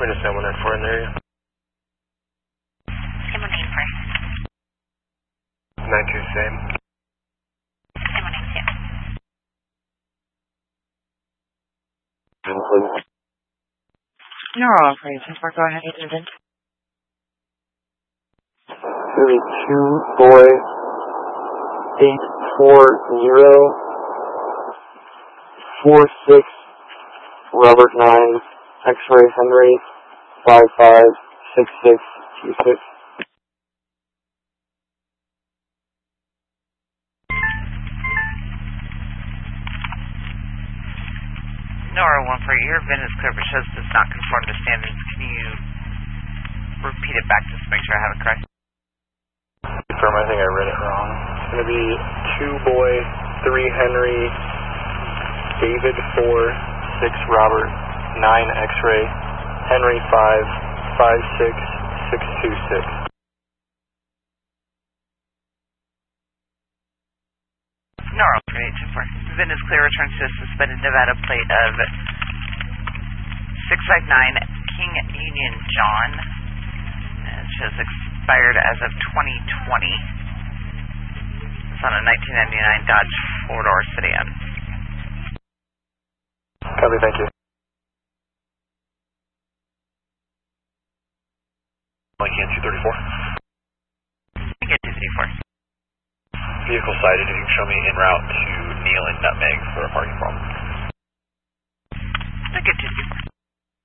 We just have 194 in the area. Same 184. 92, same. Same 192. Neural operations, go ahead, Agent. 2 boy 840 46 Robert 9 X-ray Henry 556626. Nora 1 for your VIN is clear but shows does not conform to standards. Can you repeat it back just to make sure I have it correct? Confirm, I think I read it wrong. It's going to be 2 boy 3 Henry David 4 6 Robert 9 X-ray Henry 5 56 626. Nora 3824. VIN is clear, returns to a suspended Nevada plate of 659 King Union John. It shows expired as of 2020. It's on a 1999 Dodge 4-door sedan. Copy, thank you. Lincoln 234. Lincoln 234. Vehicle sighted, if you can show me en route to Neal and Nutmeg for a parking problem. Lincoln 234.